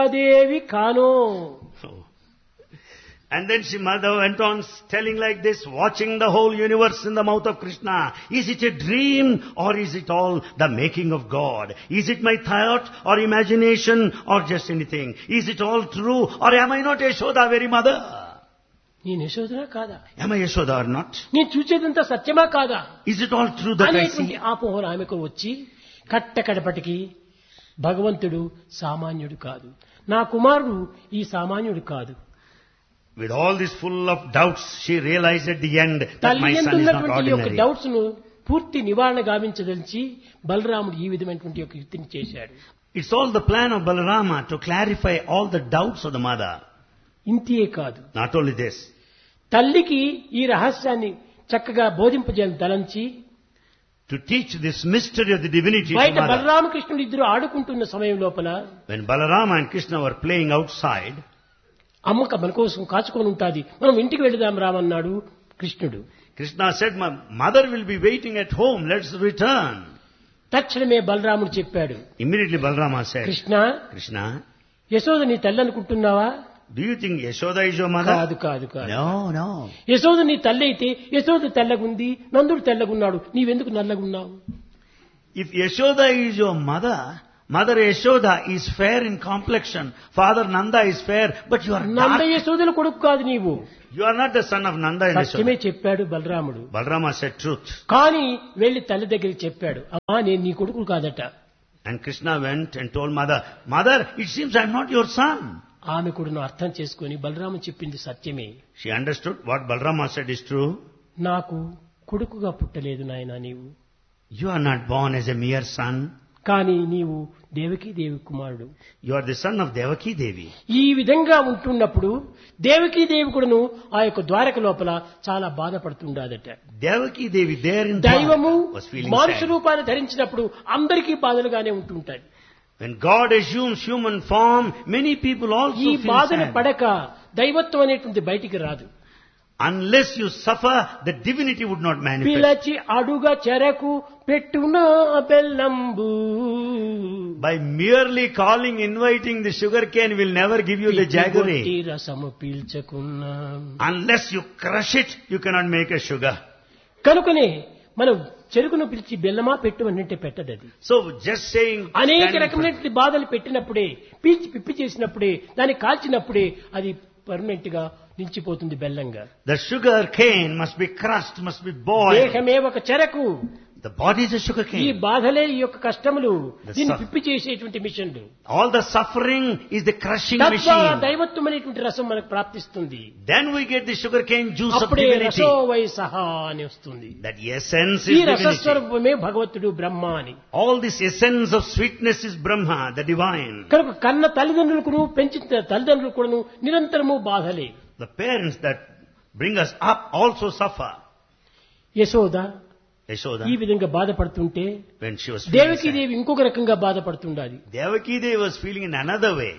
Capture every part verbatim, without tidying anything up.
Devi Kano. And then she mother went on telling like this, watching the whole universe in the mouth of Krishna. Is it a dream or is it all the making of God? Is it my thought or imagination or just anything? Is it all true or am I not Yashoda, very mother? నేను యశోదనా కాదా? Am I Yashoda or not? నేను చూసేదంతా సత్యమా కాదా? Is it all true that I అనేటువంటి see? ఆపోహన ఆమెకు వచ్చి కట్టకడపటికి భగవంతుడు సామాన్యుడు కాదు, నా కుమారుడు ఈ సామాన్యుడు కాదు. With all this full of doubts, she realized at the end that తల్లి my son is not ఎందున్నటువంటి ఈ యొక్క ordinary. డౌట్స్ ను పూర్తి నివారణ గావించదలిచి బలరాముడు ఈ విధమైనటువంటి యొక్క యుక్తిని చేశాడు. It's all the plan of Balarama to clarify all the doubts of the mother. ఇంతే కాదు, Not only this, తల్లికి ఈ రహస్యాన్ని చక్కగా బోధింపజేయాలని తలంచి to teach this mystery of the divinity to బయట mother. బలరామకృష్ణుడు ఇద్దరు ఆడుకుంటున్న సమయం లోపల When Balarama and Krishna were playing outside, అమ్మక మన కోసం కాచుకొని ఉంటాది, మనం ఇంటికి వెళదాం రామన్నాడు కృష్ణుడు. Krishna said, my mother will be waiting at home, let's return. తక్షణమే బలరాముడు చెప్పాడు, Immediately Balarama said, Krishna, Krishna, Yashoda నీ తల్లి అనుకుంటున్నావా? do you think Yashoda is your mother? కాదు కాదు కాదు. No, no. యశోద నీ తల్లి అయితే యశోద తెల్లగుంది, నందుడు తెల్లగున్నాడు, నీవెందుకు నల్లగున్నావు? If Yashoda is your mother, Mother Yashoda is fair in complexion, Father Nanda is fair, but you are Nanda dark. యశోదల కొడుకు కాదు నీవు. You are not the son of Nanda and సత్యమే Yashoda. చెప్పాడు బలరాముడు. Balarama said truth. కానీ వెళ్లి తల్లి దగ్గరికి చెప్పాడు, అమ్మా నేను నీ కొడుకు కాదట. And Krishna went and told mother, Mother, it seems I am not your son. ఆమె కూడా అర్థం చేసుకొని బలరాము చెప్పింది సత్యమే. She understood what Balarama said is true. నాకు కొడుకుగా పుట్టలేదు నాయనా నీవు, You are not born as a mere son. కానీ నీవు దేవకీ దేవి కుమారుడు. You are the son of Devaki Devi. ఈ విధంగా ఉంటున్నప్పుడు దేవకీ దేవి కూడాను ఆ యొక్క ద్వారక లోపల చాలా బాధపడుతుండదట. Devaki Devi there in దైవము Dwarka was feeling మానుష sad. రూపాన్ని ధరించినప్పుడు అందరికీ బాధలుగానే ఉంటుంటాయి. When God assumes human form, many people also ఈ feel బాధలు sad. పడక దైవత్వం అనేటువంటి బయటికి రాదు. Unless you suffer, the divinity would not manifest. పిలచి అడుగ చెరకు పెట్టునా బెల్లంబు. By merely calling, inviting the sugar cane will never give you the పిచ్చి jaggery. రసము పీల్చకున్నా. Unless you crush it, you cannot make a sugar. కనుకనే మనం చెరుకును పిలిచి బెల్లమా పెట్టమనంటే పెట్టదు అది. So just saying, అనేక standing రకమైనటువంటి బాధలు పెట్టినప్పుడే, పీల్చి పిప్పి చేసినప్పుడే, దాన్ని కాల్చినప్పుడే అది పర్మనెంట్ గా నిలిచిపోతుంది బెల్లంగా. the sugar cane must be crushed, must be boiled. దేహమే ఒక చెరకు, The body is a sugar ఈ cane. బాధలే ఈ యొక్క కష్టములు, The దీన్ని suff- పిప్పి చేసేటువంటి మిషన్లు. All the suffering is the crushing తద్వారా machine. దైవత్వం అనేటువంటి రసం మనకు ప్రాప్తిస్తుంది. Then we get the sugar cane juice of అప్పుడే divinity. రసో వై సహా అని వస్తుంది. That essence ఈ is divinity. రసస్వరూపమే భగవంతుడు బ్రహ్మ అని. All this essence of sweetness is Brahma, the divine. కనుక కన్న తల్లిదండ్రులకు పెంచిన తల్లిదండ్రులు కూడాను నిరంతరము బాధలే. The parents that bring us up also suffer. Yashoda Yashoda, ఈ విధంగా బాధపడుతుంటే when she was feeling Devaki sad, దేవి ఇంకొక రకంగా బాధపడుతుండాలి. Devaki Devi was feeling in another way.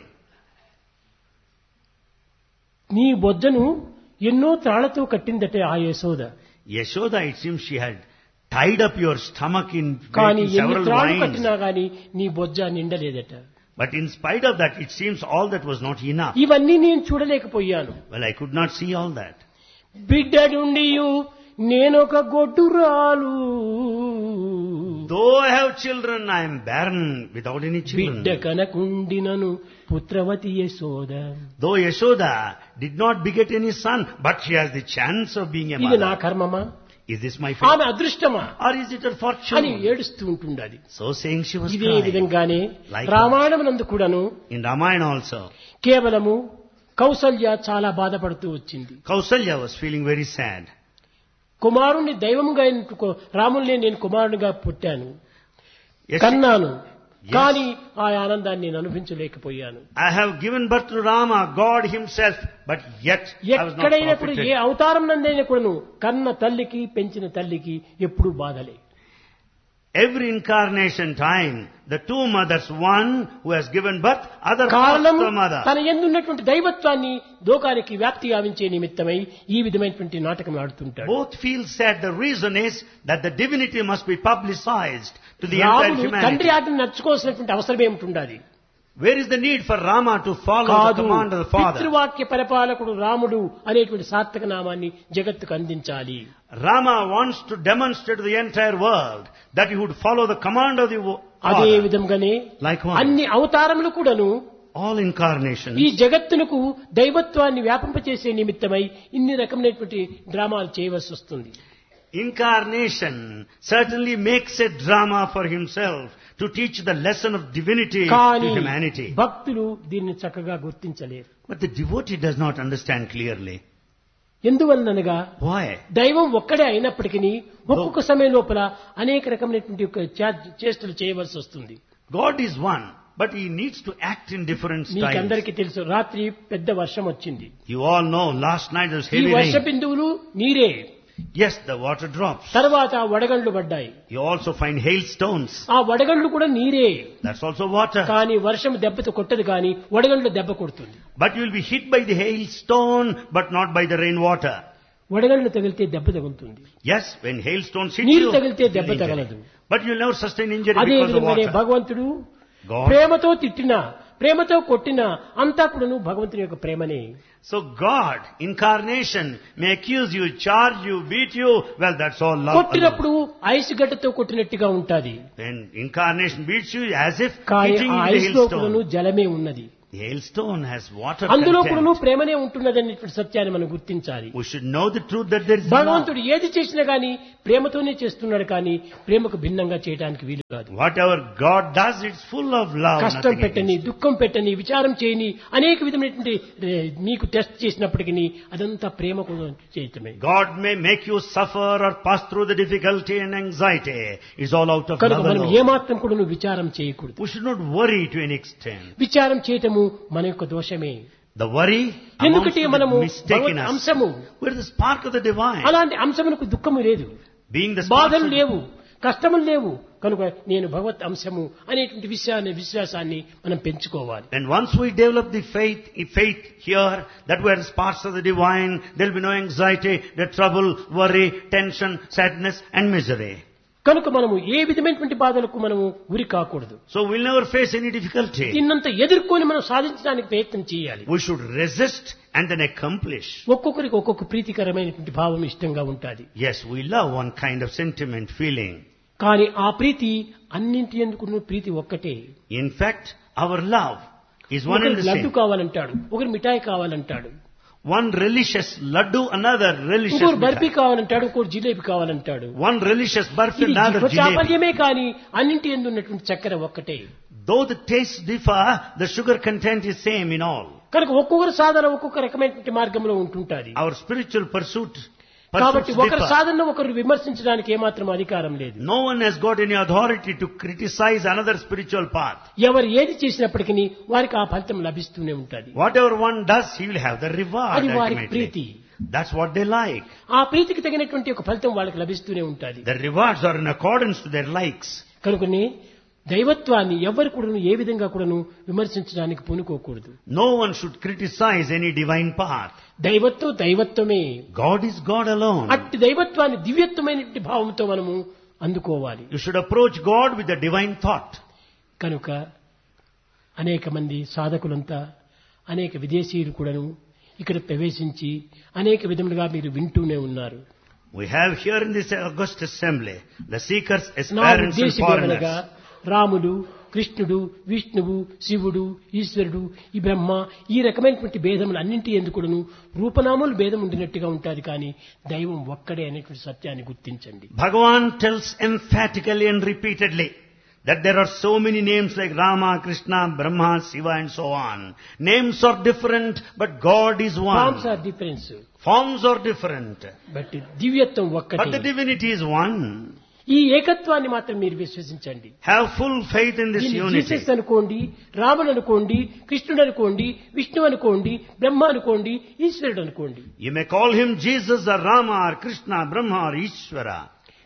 నీ బొజ్జను ఎన్నో త్రాళ్లతో కట్టిందటే ఆ Yashoda. Yashoda, it seems she had tied up your stomach in కానీ in ఎన్ని several త్రాళ్ళు lines. కట్టినా గాని నీ బొజ్జ నిండలేదట. But in spite of that, it seems all that was not enough. ఇవన్నీ నేను చూడలేకపోయాను. Well, I could not see all that. బిడ్డడుండియు నేనొక గొడ్డురాలు, Though I have children, I am barren without any బిడ్డ children. కనకుండినను పుత్రవతి Yashoda. Though Yashoda did not beget any son, but she has the chance of being a ఇది నా mother. కర్మమా, Is this my fate? ఆమె అదృష్టమా Or is it her అని fortune? ఏడుస్తూ ఉంటుండాలి. So saying, she was ఇదే crying. విధంగానే Likewise. రామాయణమునందు కూడాను In Ramayana also, కేవలము కౌసల్య చాలా బాధపడుతూ వచ్చింది. Kausalya was feeling very sad. కుమారుణ్ణి దైవముగా ఎన్నుకో, రాముల్ని నేను కుమారునిగా పుట్టాను, Yes, కన్నాను, Yes. కానీ ఆ ఆనందాన్ని నేను అనుభవించలేకపోయాను. I have given birth to Rama, God himself, but yet I was not ఎక్కడైనప్పుడు A profited. అవతారం నందైనా కూడాను కన్న తల్లికి పెంచిన తల్లికి ఎప్పుడు బాధలే. Every incarnation time, the two mothers, one who has given birth, other కారణం foster mother. తన ఎందున్నటువంటి దైవత్వాన్ని లోకానికి వ్యాప్తి గావించే నిమిత్తమై ఈ విధమైనటువంటి నాటకం ఆడుతుంటాడు. Both feel sad. The reason is that the divinity must be publicized to the entire రాముడు humanity. తండ్రి ఆజ్ఞను నడుచుకోవాల్సినటువంటి అవసరం ఏమిటి ఉండాలి? Where is the need for Rama to follow the కాదు, command of the father? పితృవాక్య పరిపాలకుడు రాముడు అనేటువంటి సార్థక నామాన్ని జగత్తుకు అందించాలి. Rama wants to demonstrate to the entire world that he would follow the command of the అదే father. విధంగానే Likewise, అన్ని అవతారములు కూడాను all incarnations, ఈ జగత్తునకు దైవత్వాన్ని వ్యాపింపచేసే నిమిత్తమై ఇన్ని రకమైనటువంటి డ్రామాలు చేయవలసి వస్తుంది. incarnation certainly makes a drama for himself to teach the lesson of divinity కానీ to humanity. భక్తులు దీన్ని చక్కగా గుర్తించలేరు. But the devotee does not understand clearly. ఎందువలనగా Why? దైవం ఒక్కడే అయినప్పటికీ ఒక్కొక్క సమయం లోపల అనేక రకమైనటువంటి ఒక చే- చేష్టలు చేయవలసి వస్తుంది. God is one, but he needs to act in different styles. మీకందరికీ తెలుసు, రాత్రి పెద్ద వర్షం వచ్చింది. You all know last night there was ఈ heavy వర్ష rain. బిందువులు నీరే. Yes, the water drops. తర్వాత వడగండ్లు పడ్డాయి. You also find hailstones. ఆ వడగండ్లు కూడా నీరే. That's also water. కానీ వర్షం దెబ్బతో కొట్టదు, కానీ వడగండ్లు దెబ్బ కొడుతుంది. But you will be hit by the hailstone, but not by the rainwater. వడగండ్లు తగిలితే దెబ్బ తగులుతుంది. Yes, when hailstones hit నీరు you, తగిలితే you'll దెబ్బ injury. తగలదు. But you'll never sustain injury అదే because of విధంగానే water. భగవంతుడు God. ప్రేమతో తిట్టినా ప్రేమతో కొట్టినా అంతా కూడాను భగవంతుని యొక్క ప్రేమనే. So God, incarnation, may accuse you, charge you, beat you. Well, that's all love. alone. కొట్టినప్పుడు ఐస్ గడ్డతో కొట్టినట్టుగా ఉంటాది. When incarnation beats you as if కానీ hitting ఆ the ఐస్ లో కూడాను hailstone. జలమే ఉన్నది. The hailstone has water అందులో కూడాను content. ప్రేమనే ఉంటున్నదనేటువంటి సత్యాన్ని మనం గుర్తించాలి. We should know the truth that there is love. భగవంతుడు ఏది చేసినా గానీ ప్రేమతోనే చేస్తున్నాడు, కానీ ప్రేమకు భిన్నంగా చేయడానికి వీలు కాదు. Whatever God does, it's full of love. కష్టం nothing పెట్టని, against. దుఃఖం పెట్టని, విచారం చేయని, అనేక విధమైనటువంటి ఏ, నీకు టెస్ట్ చేసినప్పటికీ అదంతా ప్రేమ కోసం చేయటమే. God may make you suffer or pass through the difficulty and anxiety. It's all out of కనుక love మనం alone. ఏమాత్రం కూడా నువ్వు విచారం చేయకూడదు. We should not worry to any extent. విచారం చేయటము మన యొక్క దోషమే. The worry amounts ఎందుకంటే to మనము the mistake in Bhagwat us. అంశము. We're the spark of the divine. అలాంటి అంశమునకు దుఃఖము లేదు, Being the spark బాధలు of the లేవు, కష్టములు లేవు. కనుక నేను భగవత్ అంశము అనేటువంటి విషయాన్ని విశ్వాసాన్ని మనం పెంచుకోవాలి. And once we develop the faith, faith here, that we are the sparks of the divine, there will be no anxiety, no trouble, worry, tension, sadness and misery. కనుక మనము ఏ విధమైనటువంటి బాధలకు మనము గురి కాకూడదు. So we'll never face any difficulty. దీన్నంతా ఎదుర్కొని మనం సాధించడానికి ప్రయత్నం చేయాలి. We should resist and then accomplish. ఒక్కొక్కరికి ఒక్కొక్క ప్రీతికరమైనటువంటి భావం ఇష్టంగా ఉంటుంది. Yes, we love one kind of sentiment, feeling. కానీ ఆ ప్రీతి అన్నింటి ఎందుకు ప్రీతి ఒక్కటే. In fact, our love is one and ఒకరికి the లడ్డు same. కావాలంటాడు, ఒకరు మిఠాయి కావాలంటాడు, One relishes laddu, another relishes ఇంకోరు బర్ఫీ mithai. కావాలంటాడు, ఇంకోరు జిలేబీ కావాలంటాడు. One relishes burfi, ఇది another jalebi. చాపల్యమే కానీ అన్నింటి ఎందు ఉన్నటువంటి చక్కెర ఒక్కటే. Though the tastes differ, the sugar content is same in all. కనుక ఒక్కొక్కరు సాధన ఒక్కొక్క రకమైనటువంటి మార్గంలో ఉంటుంటాది. Our spiritual pursuit, కాబట్టి pursuits ఒకరి differ. సాధనను ఒకరు విమర్శించడానికి ఏమాత్రం అధికారం లేదు. No one has got any authority to criticize another spiritual path. ఎవరు ఏది చేసినప్పటికీ వారికి ఆ ఫలితం లభిస్తూనే ఉంటుంది. Whatever one does, he will have the reward అది వారికి ప్రీతి. ultimately. That's what they like. ఆ ప్రీతికి తగినటువంటి ఒక ఫలితం వాళ్ళకి లభిస్తూనే ఉంటుంది. The rewards are in accordance to their likes. కనుకనే దైవత్వాన్ని ఎవరు కూడాను ఏ విధంగా కూడాను విమర్శించడానికి పూనుకోకూడదు. No one should criticize any divine path. దైవత్వం దైవత్వమే. God is God alone. అట్టి దైవత్వాన్ని దివ్యత్వమైనటువంటి భావంతో మనము అందుకోవాలి. You should approach God with a divine thought. కనుక అనేక మంది సాధకులంతా అనేక విదేశీయులు కూడాను ఇక్కడ ప్రవేశించి అనేక విధములుగా మీరు వింటూనే ఉన్నారు. We have here in this august assembly the seekers, నా aspirants and ఉద్దేశం ఏమనగా foreigners. రాముడు, కృష్ణుడు, విష్ణువు, శివుడు, ఈశ్వరుడు, ఈ బ్రహ్మ, ఈ రకమైనటువంటి భేదములు అన్నింటి ఎందుకును రూపనామములు భేదం ఉండినట్టుగా ఉంటుంది, కానీ దైవం ఒక్కడే అనేటువంటి సత్యాన్ని గుర్తించండి. Bhagavan tells emphatically and repeatedly that there are so many names like Rama, Krishna, Brahma, Shiva and so on. Names are different, but God is forms one. Are difference, Forms are different, but దివ్యత్వం but the ఒక్కటే. divinity is one. ఈ ఏకత్వాన్ని మాత్రం మీరు విశ్వసించండి. Have full faith in this దీన్ని unity. Jesus అనుకోండి, రాముడు అనుకోండి, కృష్ణుడు అనుకోండి, విష్ణు అనుకోండి, బ్రహ్మ అనుకోండి, ఈశ్వరుడు అనుకోండి. You may call him Jesus or Rama or Krishna, Brahma or Ishvara.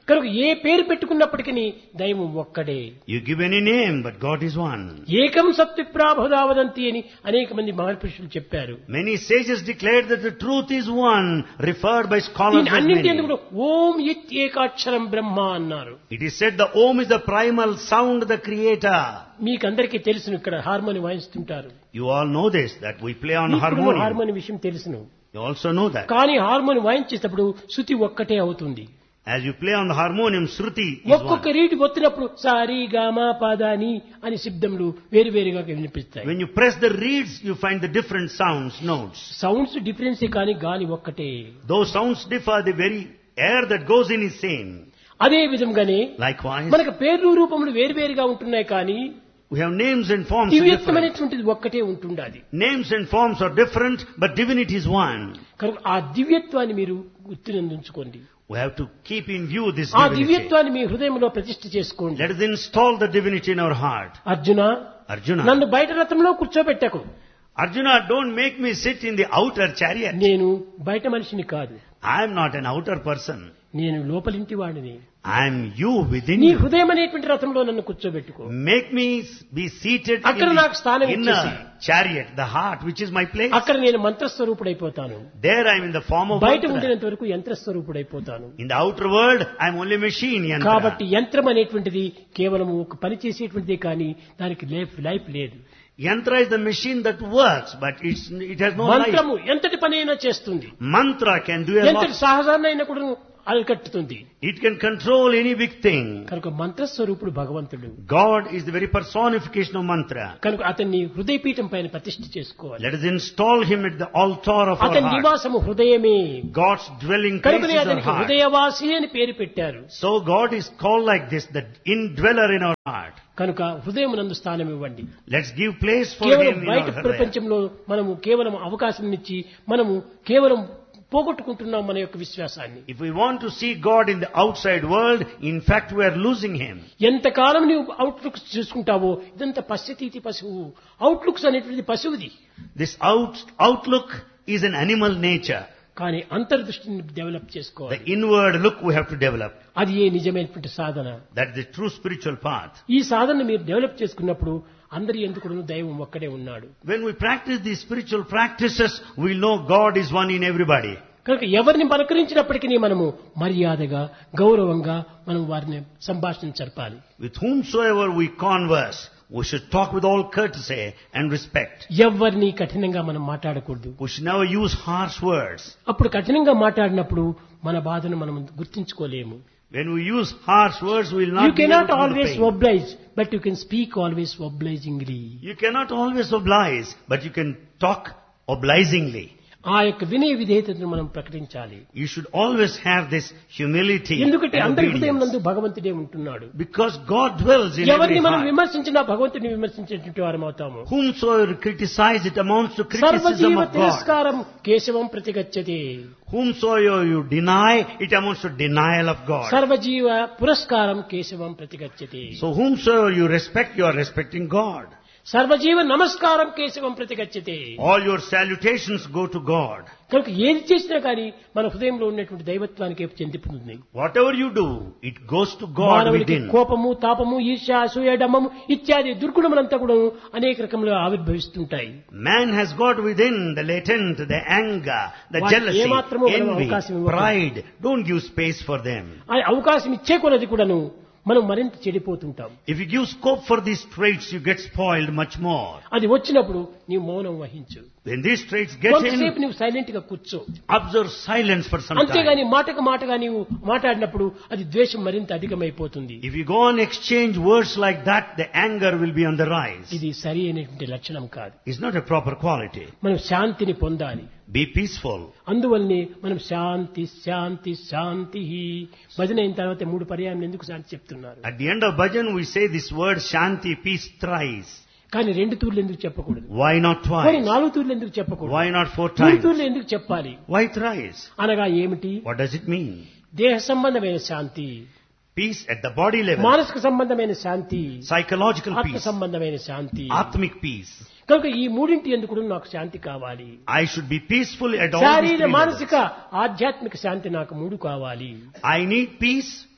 కనుక ఏ పేరు పెట్టుకున్నప్పటికీ దైవం ఒక్కడే. You give any name, but God is one. ఏకం సత్విప్రాభుదావదంతి అని అనేక మంది మహర్షులు చెప్పారు. Many sages declared that the truth is one, referred by scholars దీని as అన్నింటి many. ఎందుకు ఓం ఇత్ ఏకాక్షరం బ్రహ్మ అన్నారు. It is said the Om is the primal sound, the creator. మీకందరికీ తెలుసును, ఇక్కడ harmony వాయిస్తుంటారు. You all know this, that we play on మీకు harmonium. Harmony విషయం తెలుసును. You also know that. కానీ హార్మోని వాయించేటప్పుడు శృతి ఒక్కటే అవుతుంది. As you play on the harmonium, Shruti is ఒక్కొక్క one. రీటి ఒత్తినప్పుడు సారీ గామా పాదాని అని శబ్దములు వేరు వేరుగా వినిపిస్తాయి. When you press the reeds, you find the different sounds, notes. Sounds difference కానీ గాలి ఒక్కటే. Those sounds differ, the very air that goes in is same. అదే విధంగానే Likewise, మనకు పేర్లు రూపములు వేరువేరుగా ఉంటున్నాయి కానీ we have names and forms are different. దివ్యత్వమైనటువంటిది ఒక్కటే ఉంటుండాలి. Names and forms are different, but divinity is one. కనుక ఆ దివ్యత్వాన్ని మీరు గుర్తునందుకోండి. We have to keep in view this ఆ divinity. దివ్యత్వాన్ని మీ హృదయంలో ప్రతిష్ఠ చేసుకోండి. Let us install the divinity in our heart. Arjuna, Arjuna, నన్ను బయట రథంలో కూర్చోబెట్టకు. Arjuna, don't make me sit in the outer chariot. నేను బయట మనిషిని కాదు, I am not an outer person. నేను లోపలింటి వాడిని. I am you within నీ you. హృదయం అనేటువంటి రథంలో నన్ను కూర్చోబెట్టుకో. Make me be seated అక్కడ in నాకు స్థానం the ఇచ్చేసి. inner chariot, the heart, which is my place. అక్కడ నేను మంత్రస్వరూపుడైపోతాను. There I am in the form of బయట mantra. ఉండినంత వరకు యంత్రస్వరూపుడైపోతాను. In the outer world, I am only machine, yantra. కాబట్టి యంత్రం అనేటువంటిది కేవలం ఒక పని చేసేటువంటిదే కానీ దానికి లైఫ్ లైఫ్ లేదు. Yantra is the machine that works, but it's, it has no life. మంత్రము ఎంతటి పని అయినా చేస్తుంది. Mantra can do a ఎంతటి lot. సహజాన్ని అయినా కూడా అరికట్టుతుంది. It can control any big thing. కనుక మంత్రస్వరూపుడు భగవంతుడు. God is the very personification of mantra. కనుక అతన్ని హృదయపీఠం పైన ప్రతిష్ఠ చేసుకోవాలి. Let us install him at the altar of our అతని heart. నివాసము హృదయమే. God's dwelling place కనుకనే is our అతనికి heart. హృదయవాసి అని పేరు పెట్టారు. So God is called like this, the indweller in our heart. కనుక హృదయమునందు స్థానం ఇవ్వండి. Let's give place for కేవలం him in బయట our heart. ప్రపంచంలో మనము కేవలం అవకాశం ఇచ్చి మనము కేవలం పోగొట్టుకుంటున్నాం మన యొక్క విశ్వాసాన్ని. If we want to see God in the outside world, in fact we are losing him. ఎంతకాలం నీవు అవుట్లుక్స్ చూసుకుంటావో ఇదంతా పశ్యతీతి పశువు. అవుట్లుక్స్ అనేటువంటిది పశువుది. This out, outlook is an animal nature. కానీ అంతర్దృష్టిని డెవలప్ The చేసుకోవాలి. inward look we have to develop. అది ఏ నిజమైనటువంటి సాధన. That's the true spiritual path. ఈ సాధన మీరు డెవలప్ చేసుకున్నప్పుడు అందరి ఎందుకు దైవం ఒక్కడే ఉన్నాడు. When we practice these spiritual practices, we know God is one in everybody. కనుక ఎవరిని పలకరించినప్పటికీ మనము మర్యాదగా గౌరవంగా మనం వారిని సంభాషణ జరపాలి. With whomsoever we converse, we should talk with all courtesy and respect. ఎవరిని కఠినంగా మనం మాట్లాడకూడదు. We should never use harsh words. అప్పుడు కఠినంగా మాట్లాడినప్పుడు మన బాధను మనం గుర్తించుకోలేము. When we use harsh words, we will not You be able cannot to feel the always pain. oblige, but you can speak always obligingly. You cannot always oblige, but you can talk obligingly. ఆ యొక్క వినయ విధేయతను మనం ప్రకటించాలి. You should always have this humility ఎందుకంటే and అందరి హృదయం obedience. నందు భగవంతుడే ఉంటున్నాడు. Because God dwells in ఎవరిని every మనం heart. విమర్శించినా భగవంతుడిని విమర్శించేటువంటి వారం అవుతాము. Whomsoever criticize, it amounts to criticism సర్వజీవ of God. తిరస్కారం కేశవం ప్రతిగచ్చతే. Whomsoever you deny, it amounts to denial of God. సర్వజీవ పురస్కారం కేశవం ప్రతిగచ్చతే. So whomsoever you respect, you are respecting God. సర్వజీవ నమస్కారం కేశవం ప్రతిగచ్చతే. All your salutations go to God. కనుక ఏది చేసినా కానీ మన హృదయంలో ఉన్నటువంటి దైవత్వానికి చెందిపోతుంది. Whatever you do, it goes to God మానవునికి within. కోపము, తాపము, ఈర్ష్య, అసూయ, డమ్మము ఇత్యాది దుర్గుణములంతా కూడా అనేక రకములుగా ఆవిర్భవిస్తుంటాయి. Man has got within the latent, the anger, the వాటికి jealousy, ఏమాత్రమూ మనం envy, అవకాశం ఇవ్వకూడదు. pride. Don't give space for them. ఆ అవకాశం ఇచ్చే కొలది కూడాను మనం మరింత చెడిపోతుంటాం. If you give scope for these traits, you get spoiled much more. అది వచ్చినప్పుడు నీవు మౌనం వహించు. When these traits get కొంతసేపు in, నీవు సైలెంట్ గా కూర్చో. observe silence for some అంతేగాని time. మాటకు మాటగా నీవు మాట్లాడినప్పుడు అది ద్వేషం మరింత అధికమైపోతుంది. If you go on exchange words like that, the anger will be on the rise. ఇది సరి అయినటువంటి లక్షణం కాదు. It's not a proper quality. మనం శాంతిని పొందాలి. Be peaceful. అందువల్లనే మనం శాంతి శాంతి శాంతి భజన అయిన తర్వాత మూడు పర్యాయం ఎందుకు శాంతి చెప్తున్నారు. At the end of bhajan, we say this word Shanti, peace thrice. కానీ రెండు తూర్లు ఎందుకు చెప్పకూడదు. Why not కానీ twice? నాలుగు తూర్లు ఎందుకు చెప్పకూడదు. Why not four మూడు times? తూర్లు ఎందుకు చెప్పాలి. Why thrice? అనగా ఏమిటి? What does it mean? దేహ సంబంధమైన శాంతి, Peace at the body level. మానసిక సంబంధమైన శాంతి, Psychological ఆత్మ peace. సంబంధమైన శాంతి. Atmic peace. కనుక ఈ మూడింటి ఎందుకు కూడా నాకు శాంతి కావాలి. I should be peaceful at all these శారీర three మానసిక levels. ఆధ్యాత్మిక శాంతి నాకు మూడు కావాలి. I need peace,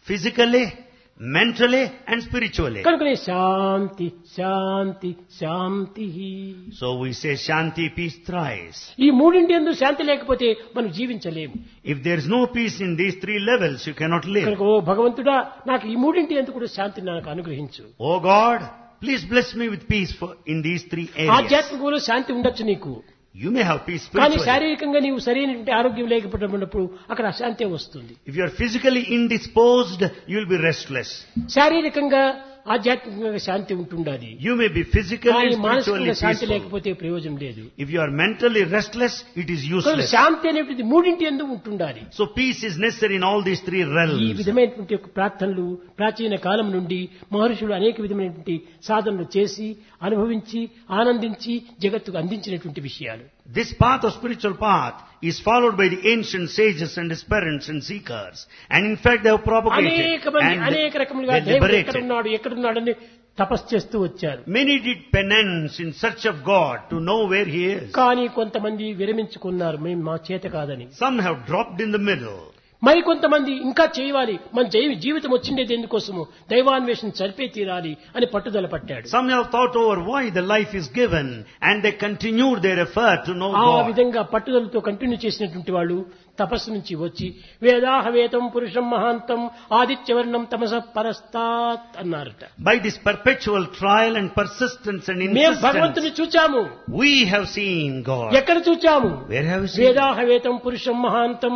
physically, mentally and spiritually. కనుకనే శాంతి శాంతి శాంతి. So we say Shanti, peace thrice. ఈ మూడింటి యందు శాంతి లేకపోతే మనం జీవించలేము. If there is no peace in these three levels, you cannot live. కనుక ఓ భగవంతుడా నాకు ఈ మూడింటి యందు కూడా శాంతిని నాకు అనుగ్రహించు. Oh God, please bless me with peace for, in these three areas. ఆధ్యాత్మికంలో శాంతి ఉండొచ్చు నీకు, You may have peace కానీ spiritually. శారీరకంగా నీవు సరైనటువంటి ఆరోగ్యం లేకపోయినప్పుడు అక్కడ అశాంతి వస్తుంది. If you are physically indisposed, you will be restless. శారీరకంగా ఆధ్యాత్మికంగా శాంతి ఉంటుండాలి, You may be physically కానీ and spiritually మానసికంగా శాంతి peaceful. లేకపోతే ప్రయోజనం లేదు. If you are mentally restless, it is కనుక useless. శాంతి అనేటువంటి మూడింటి యందు ఉంటుండాలి. So peace is necessary in all these three ఈ realms. విధమైనటువంటి యొక్క ప్రార్థనలు ప్రాచీన కాలం నుండి మహర్షులు అనేక విధమైనటువంటి సాధనలు చేసి అనుభవించి ఆనందించి జగత్తుకు అందించినటువంటి విషయాలు. This path of spiritual path is followed by the ancient sages and aspirants and seekers. And in fact they have propagated అనేక మంది and అనేక రకములుగా they దేవుడు liberated. ఎక్కడున్నాడు ఎక్కడున్నాడని తపస్సు చేస్తూ వచ్చారు. Many did penance in search of God to know where He is. కానీ కొంతమంది విరమించుకున్నారు, మేము మా చేత కాదని. Some have dropped in the middle. మరి కొంతమంది ఇంకా చేయాలి, మన జీ- జీవితం వచ్చిండేది ఎందుకోసము, దైవాన్వేషణ సరిపే తీరాలి అని పట్టుదల పట్టాడు. Some have thought over why the life is given and they continued their effort to know ఆ God. విధంగా పట్టుదలతో కంటిన్యూ చేసినటువంటి వాళ్ళు తపస్సు నుంచి వచ్చి వేదాహవేతం పురుషం మహాంతం ఆదిత్యవర్ణం తమస పరస్తాత్ అన్నారట. By this perpetual trial and persistence and మేము insistence, భగవంతుని చూచాము. we have seen God. ఎక్కడ చూచాము? Where have we seen? వేదాహవేతం పురుషం మహాంతం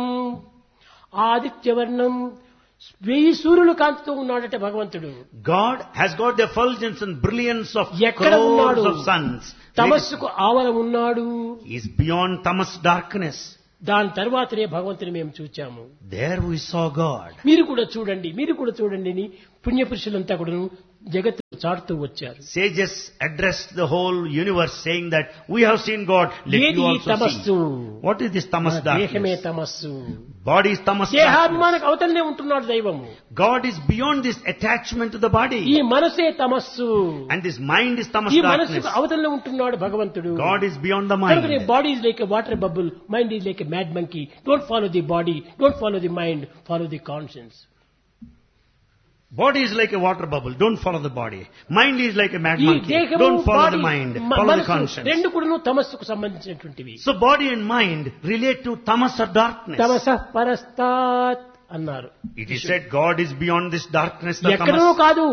ఆదిత్యవర్ణం, వెయ్యి సూర్యులు కాంతితో ఉన్నాడట భగవంతుడు. God has got the effulgence and brilliance of ఎక్కడ crores ఉన్నాడు? of suns. తమస్సుకు ఆవల ఉన్నాడు. He is beyond tamas darkness. దాని తర్వాతనే భగవంతుని మేము చూచాము. There we saw God. మీరు కూడా చూడండి, మీరు కూడా చూడండి అని పుణ్యపురుషులంతా కూడా జగత్తు చాటుతూ వచ్చారు. Sages addressed the whole universe saying that we have seen God. Let ఏది you ఈ also తమస్సు? see. What is this tamas మన దేహమే darkness? తమస్సు. Body is tamas darkness. దేహాభిమానకు అవతలనే ఉంటున్నాడు దైవము. God is beyond this attachment to the ఈ body. మనసే తమస్సు. And this mind is tamas ఈ darkness. మనసుకు అవతలనే ఉంటున్నాడు భగవంతుడు. God is beyond the కనుక mind. Body is like a water bubble, mind is like a mad monkey. Don't follow the body, don't follow the mind, follow the conscience. Body is like a water bubble. Don't follow the body. Mind is like a mad ఈ monkey. దేహము Don't follow body the mind. మ- Follow the మనసు conscience. రెండు కూడాను తమస్సుకు సంబంధించినటువంటివి. So body and mind relate to tamas or darkness. తమస పరస్తాత్ అన్నారు. It is said God is beyond this darkness, the ఎక్కడో tamas. కాదు,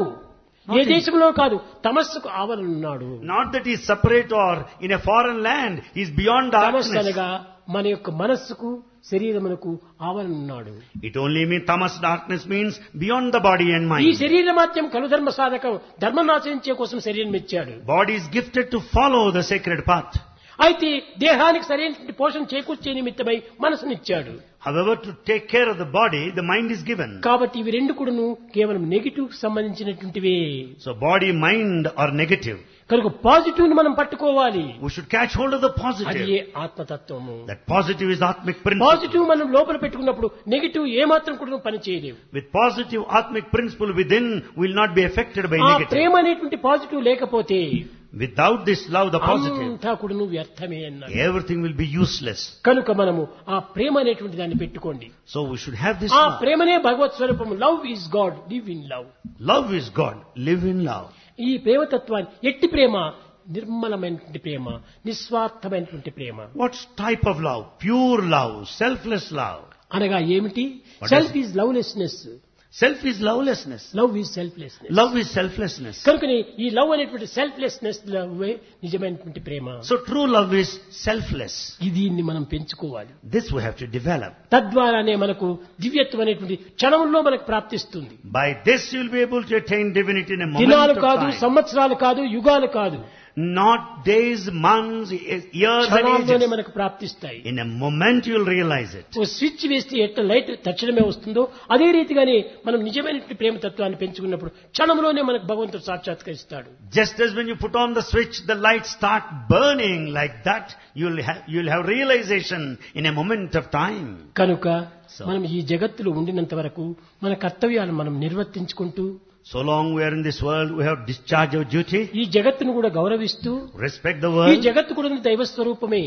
ఏ Not in- దేశంలో కాదు, తమస్సుకు ఆవరణున్నాడు. Not that he is separate or in a foreign land. He is beyond తమస్సు darkness. అనగా మన యొక్క మనస్సుకు శరీరమునకు ఆవరణున్నాడు. It only means tamas darkness means beyond the body and ఈ mind. శరీర మాత్యం కలుధర్మ సాధకం, ధర్మం ఆచరించే కోసం శరీరం ఇచ్చాడు. Body is gifted to follow the sacred path. అయితే దేహానికి సరైనటువంటి పోషణ చేకూర్చే నిమిత్తమై మనసునిచ్చాడు. However, to take care of the body, the mind is given. కాబట్టి ఇవి రెండు కూడాను కేవలం negative సంబంధించినటువంటివే. So body, mind are negative. కనుక పాజిటివ్ ని మనం పట్టుకోవాలి. We should catch hold of the అది positive. A ఆత్మతత్వము. That positive is Atmic principle. Positive మనం లోపల పెట్టుకున్నప్పుడు నెగిటివ్ ఏ మాత్రం కూడా పని చేయలేవు. With positive Atmic principle within, we will not be affected by ఆ negative. ప్రేమ అనేటువంటి పాజిటివ్ లేకపోతే Without this love, the positive, అంతా కూడాను వ్యర్థమే అన్నాడు. everything will be useless. కనుక మనము ఆ ప్రేమ అనేటువంటి దాన్ని పెట్టుకోండి. So we should have this ఆ love. ప్రేమనే భగవత్ స్వరూపము. Love is God, live in love. Love is God. Live in love. ఈ ప్రేమతత్వాన్ని, ఎట్టి ప్రేమ నిర్మలమైనటువంటి ప్రేమ, నిస్వార్థమైనటువంటి ప్రేమ. What type of love? Pure love, selfless love. అనగా ఏమిటి? What self is- is lovelessness, Self is lovelessness. Love is selflessness. Love is selflessness. కనుకని ఈ love అనేటువంటి selflessness లవ్వే నిజమైనటువంటి ప్రేమ. So true love is selfless. దీన్ని మనం పెంచుకోవాలి. This we have to develop. తద్వారానే మనకు దివ్యత్వం అనేటువంటి క్షణంలో మనకు ప్రాప్తిస్తుంది. By this you will be able to attain divinity in a moment దినాలు of కాదు, time. సంవత్సరాలు కాదు, యుగాలు కాదు, Not days, months, years and క్షణాల్లోనే ages. మనకు ప్రాప్తిస్తాయి. In a moment you will realize it. Oh switch వేస్తే ఎట్లా లైట్ తక్షణమే వస్తుందో అదే రీతిగానే మనం నిజమైనటువంటి ప్రేమ తత్వాన్ని పెంచుకున్నప్పుడు క్షణంలోనే మనకు భగవంతుడు సాక్షాత్కరిస్తాడు. Just as when you put on the switch, the lights start burning like that, you'll have, you'll have realization in a moment of time. కనుక So- మనం ఈ జగత్తులో ఉండినంత వరకు మన కర్తవ్యాలను మనం నిర్వర్తించుకుంటూ So long we are in this world, we have discharge our duty, ఈ జగత్తును కూడా గౌరవిస్తూ, respect the ఈ world, జగత్తు కూడా దైవ స్వరూపమే.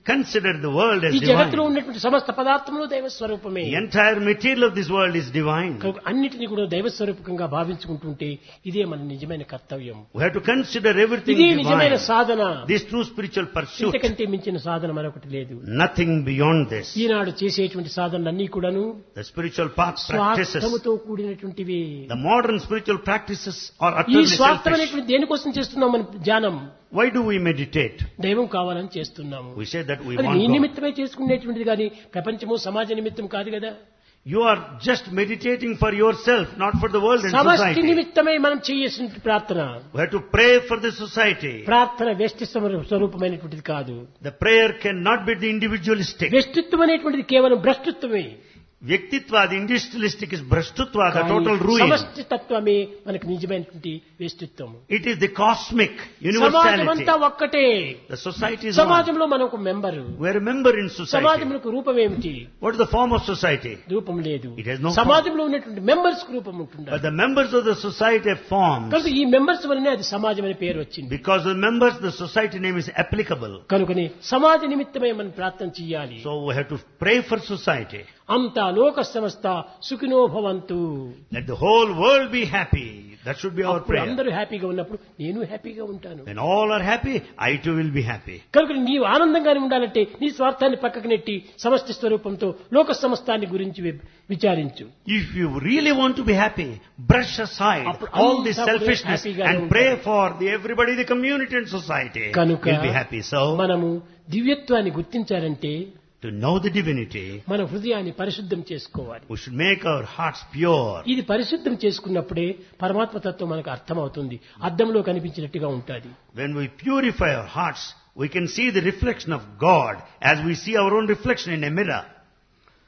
consider the world as ఈ జగత్తులో divine. ఉన్నటువంటి సమస్త పదార్థములు దైవ స్వరూపమే. The entire material of this world is divine. కనుక అన్నిటినీ కూడా దైవ స్వరూపకంగా భావించుకుంటుంటే ఇదే మన నిజమైన కర్తవ్యం. We have to consider everything ఇదే నిజమైన divine. Sadhana. This true spiritual pursuit. ఇంతకంటే మించిన సాధన మరొకటి లేదు. Nothing beyond this. ఈనాడు చేసేటువంటి సాధనలన్నీ కూడాను The spiritual path practices. స్వార్థముతో కూడినటువంటివి. The modern spiritual practices are ఈ utterly స్వార్థం selfish. అనేటువంటి దేనికోసం చేస్తున్నాం మనం ధ్యానం? Why do we meditate? దైవం కావాలని చేస్తున్నాము. We say that we అది want నీ God. నిమిత్తమే చేసుకునేటువంటిది కానీ ప్రపంచము సమాజ నిమిత్తం కాదు కదా. You are just meditating for yourself, not for the world and సమష్టి society. నిమిత్తమై మనం చేయాల్సిన ప్రార్థన. We have to pray for the society. ప్రార్థన వ్యష్టి స్వరూపమైనటువంటిది కాదు. The prayer cannot be the individualistic. వ్యష్టిత్వం అనేటువంటిది కేవలం భ్రష్టత్వమే. Vyaktitva, the individualistic is brashtutva, the total ruin. సమష్టి తత్వమే మనకు నిజమైనటువంటి వ్యష్టిత్వము. It is the cosmic సమాజం universality. అంతా ఒక్కటే. The society is one. సమాజంలో మనం ఒక member. We are a member in society. సమాజంలో రూపం ఏమిటి? What is the form of society? రూపం లేదు. It has no సమాజంలో ఉన్నటువంటి మెంబర్స్ రూపం ఉంటుంది. But the members of the society have forms. కనుక ఈ మెంబర్స్ వల్లనే అది సమాజం అనే పేరు వచ్చింది. Because the members, the society name is applicable. కనుకనే సమాజ నిమిత్తమే మనం ప్రార్థన చేయాలి. So we have to pray for society. అంతా లోక సమస్త సుఖినో భవంతు. Let the whole world be happy. That should be our అప్పుడు prayer. అందరూ హ్యాపీగా ఉన్నప్పుడు నేను హ్యాపీగా ఉంటాను. When all are happy, I too will be happy. కనుక నీవు ఆనందంగానే ఉండాలంటే నీ స్వార్థాన్ని పక్కకు నెట్టి సమష్టి స్వరూపంతో లోక సమస్తాన్ని గురించి వి- విచారించు. If you really want to be happy, brush aside అప్పుడు all this అంతా selfishness హ్యాపీగానే and pray for the everybody, the community and society కనుక will be happy. So, మనము దివ్యత్వాన్ని గుర్తించాలంటే to know the divinity, మన హృదయాన్ని పరిశుద్ధం చేసుకోవాలి. we should make our hearts pure. ఇది పరిశుద్ధం చేసుకున్నప్పుడే పరమాత్మ తత్వం మనకు అర్థమవుతుంది. అద్దంలో కనిపించినట్టుగా ఉంటుంది. When we purify our hearts, we can see the reflection of God as we see our own reflection in a mirror.